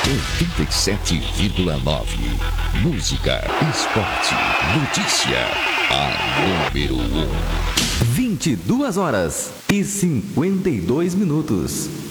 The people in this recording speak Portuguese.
87,9. Música, esporte, notícia. A número 1. 22 horas e 52 minutos.